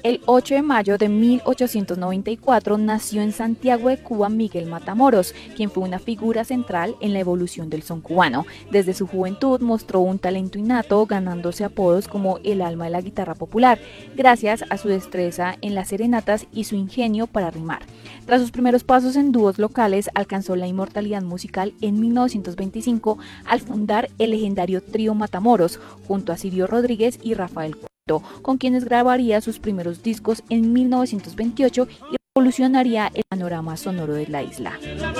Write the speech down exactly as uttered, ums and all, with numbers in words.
El ocho de mayo de mil ochocientos noventa y cuatro nació en Santiago de Cuba Miguel Matamoros, quien fue una figura central en la evolución del son cubano. Desde su juventud mostró un talento innato, ganándose apodos como el alma de la guitarra popular, gracias a su destreza en las serenatas y su ingenio para rimar. Tras sus primeros pasos en dúos locales, alcanzó la inmortalidad musical en mil novecientos veinticinco al fundar el legendario Trío Matamoros, junto a Silvio Rodríguez y Rafael Cueto, con quienes grabaría sus primeros discos en mil novecientos veintiocho y revolucionaría el panorama sonoro de la isla.